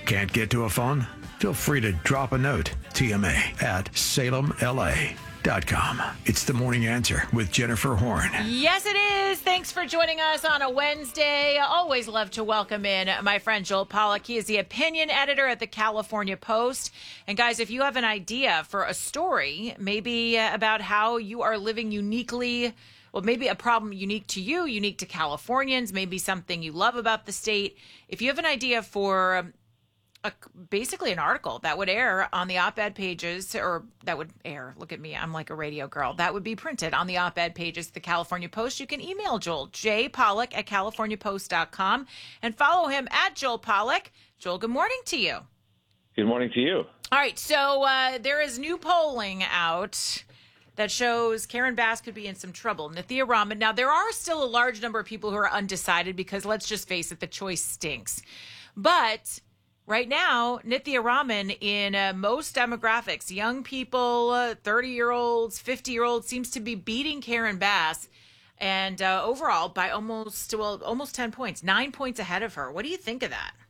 Can't get to a phone? Feel free to drop a note. TMA at salemla.com. It's the Morning Answer with Jennifer Horn. Yes, it is. Thanks for joining us on a Wednesday. Always love to welcome in my friend Joel Pollak. He is the opinion editor at the California Post. And guys, if you have an idea for a story, maybe about how you are living uniquely, well, maybe a problem unique to you, unique to Californians, maybe something you love about the state. If you have an idea for basically an article that would air on the op-ed pages, or that would air, look at me, I'm like a radio girl, that would be printed on the op-ed pages of the California Post, you can email Joel, jpollak at californiapost.com, and follow him at Joel Pollak. Joel, good morning to you. Good morning to you. All right, so there is new polling out that shows Karen Bass could be in some trouble. Nithya Raman. Now, there are still a large number of people who are undecided because, let's just face it, the choice stinks. But right now, Nithya Raman in most demographics, young people, 30-year-olds, 50-year-olds, seems to be beating Karen Bass. And overall, by almost 10 points, 9 points ahead of her. What do you think of that?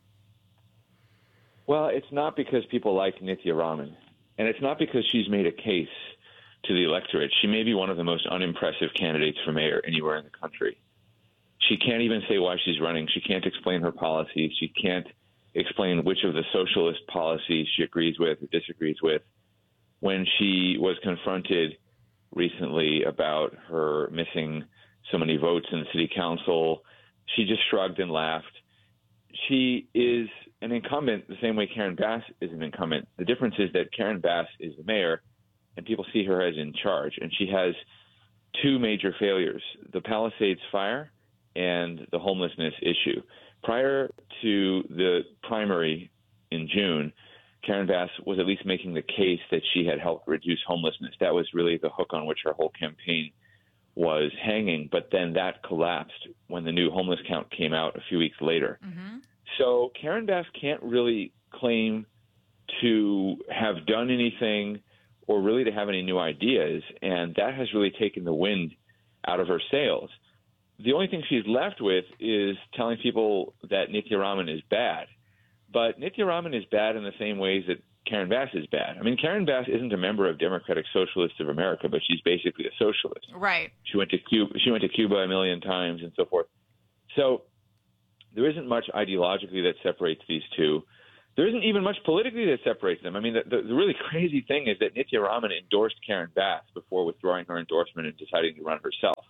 Well, it's not because people like Nithya Raman, and it's not because she's made a case to the electorate. She may be one of the most unimpressive candidates for mayor anywhere in the country. She can't even say why she's running. She can't explain her policies. She can't explain which of the socialist policies she agrees with or disagrees with. When she was confronted recently about her missing so many votes in the city council, she just shrugged and laughed. She is an incumbent the same way Karen Bass is an incumbent. The difference is that Karen Bass is the mayor, and people see her as in charge. And she has two major failures, the Palisades fire and the homelessness issue. Prior to the primary in June, Karen Bass was at least making the case that she had helped reduce homelessness. That was really the hook on which her whole campaign was hanging. But then that collapsed when the new homeless count came out a few weeks later. Mm-hmm. So Karen Bass can't really claim to have done anything or really to have any new ideas, and that has really taken the wind out of her sails. The only thing she's left with is telling people that Nithya Raman is bad. But Nithya Raman is bad in the same ways that Karen Bass is bad. I mean, Karen Bass isn't a member of Democratic Socialists of America, but she's basically a socialist. Right. She went to Cuba a million times and so forth. So there isn't much ideologically that separates these two. There isn't even much politically that separates them. I mean, the really crazy thing is that Nithya Raman endorsed Karen Bass before withdrawing her endorsement and deciding to run herself.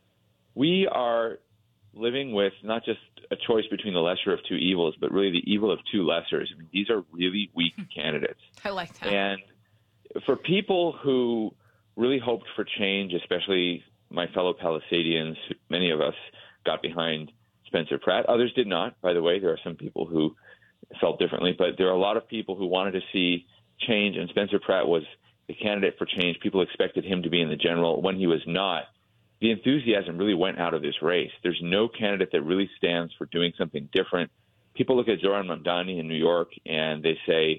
We are living with not just a choice between the lesser of two evils, but really the evil of two lessers. I mean, these are really weak candidates. I like that. And for people who really hoped for change, especially my fellow Palisadians, many of us got behind Spencer Pratt. Others did not, by the way. There are some people who felt differently, but there are a lot of people who wanted to see change, and Spencer Pratt was the candidate for change. People expected him to be in the general. When he was not, the enthusiasm really went out of this race. There's no candidate that really stands for doing something different. People look at Zohran Mamdani in New York and they say,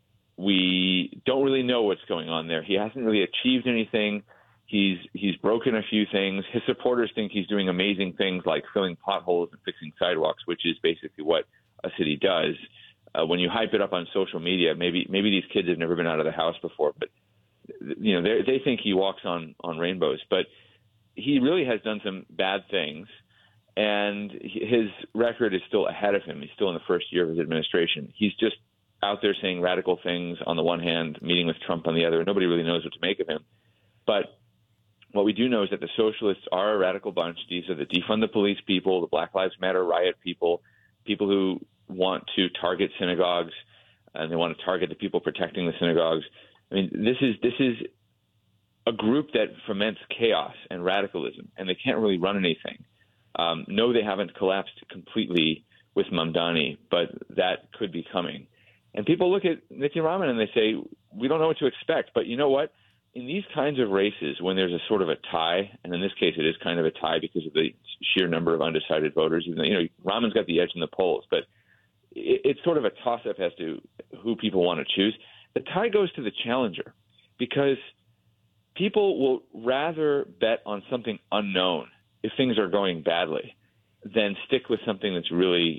we don't really know what's going on there. He hasn't really achieved anything. He's broken a few things. His supporters think he's doing amazing things like filling potholes and fixing sidewalks, which is basically what a city does. When you hype it up on social media, maybe these kids have never been out of the house before, but you know they think he walks on rainbows. But he really has done some bad things, and his record is still ahead of him. He's still in the first year of his administration. He's just out there saying radical things on the one hand, meeting with Trump on the other. Nobody really knows what to make of him. But what we do know is that the socialists are a radical bunch. These are the defund the police people, the Black Lives Matter riot people, people who want to target synagogues, and they want to target the people protecting the synagogues. I mean, this is a group that foments chaos and radicalism, and they can't really run anything. No, they haven't collapsed completely with Mamdani, but that could be coming. And people look at Nithya Raman and they say, we don't know what to expect. But you know what? In these kinds of races, when there's a sort of a tie, and in this case it is kind of a tie because of the sheer number of undecided voters, even though, Raman's got the edge in the polls, but it's sort of a toss-up as to who people want to choose. The tie goes to the challenger because people will rather bet on something unknown if things are going badly than stick with something that's really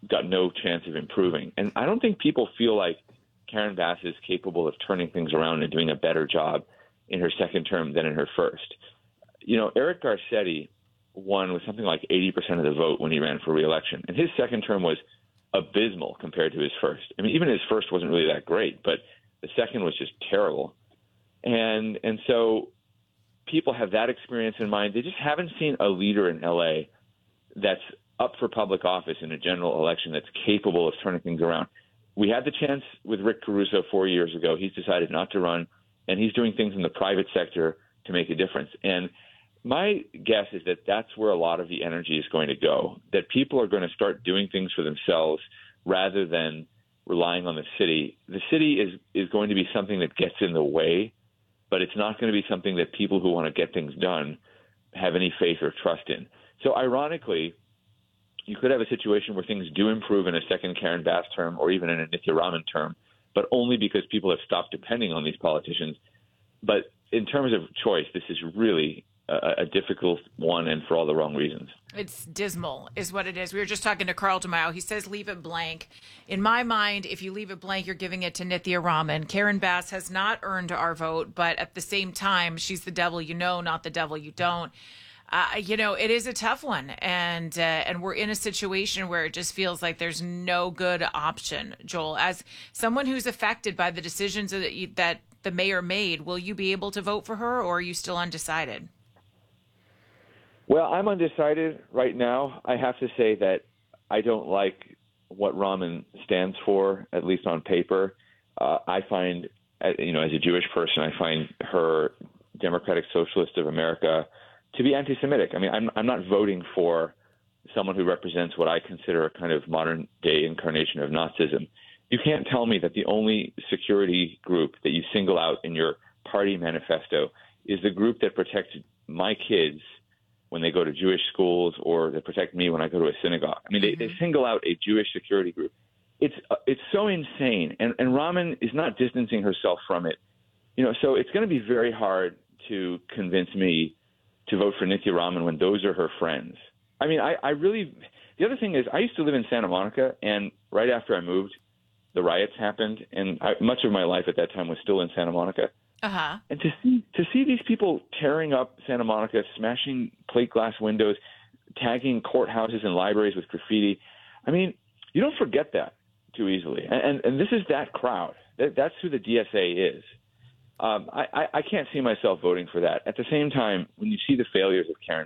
got no chance of improving. And I don't think people feel like Karen Bass is capable of turning things around and doing a better job in her second term than in her first. You know, Eric Garcetti won with something like 80% of the vote when he ran for re-election. And his second term was abysmal compared to his first. I mean, even his first wasn't really that great, but the second was just terrible. And so people have that experience in mind. They just haven't seen a leader in L.A. that's up for public office in a general election that's capable of turning things around. We had the chance with Rick Caruso 4 years ago. He's decided not to run, and he's doing things in the private sector to make a difference. And my guess is that that's where a lot of the energy is going to go, that people are going to start doing things for themselves rather than relying on the city. The city is going to be something that gets in the way, but it's not going to be something that people who want to get things done have any faith or trust in. So ironically, you could have a situation where things do improve in a second Karen Bass term or even in a Nithya Raman term, but only because people have stopped depending on these politicians. But in terms of choice, this is really a difficult one, and for all the wrong reasons. It's dismal is what it is. We were just talking to Carl DeMaio. He says leave it blank. In my mind, if you leave it blank, you're giving it to Nithya Raman. Karen Bass has not earned our vote, but at the same time, she's the devil you know, not the devil you don't. You know, it is a tough one, and we're in a situation where it just feels like there's no good option. Joel, as someone who's affected by the decisions that the mayor made, will you be able to vote for her, or are you still undecided? Well, I'm undecided right now. I have to say that I don't like what Raman stands for, at least on paper. I find, you know, as a Jewish person, I find her Democratic Socialist of America to be anti-Semitic. I mean, I'm not voting for someone who represents what I consider a kind of modern-day incarnation of Nazism. You can't tell me that the only security group that you single out in your party manifesto is the group that protects my kids when they go to Jewish schools, or that protect me when I go to a synagogue. I mean, they single out a Jewish security group. It's so insane, and Raman is not distancing herself from it. You know, so it's going to be very hard to convince me to vote for Nithya Raman when those are her friends. I mean, I really – the other thing is I used to live in Santa Monica, and right after I moved, the riots happened, and much of my life at that time was still in Santa Monica. Uh-huh. And to see these people tearing up Santa Monica, smashing plate glass windows, tagging courthouses and libraries with graffiti, I mean, you don't forget that too easily. And this is that crowd. That's who the DSA is. I can't see myself voting for that. At the same time, when you see the failures of Karen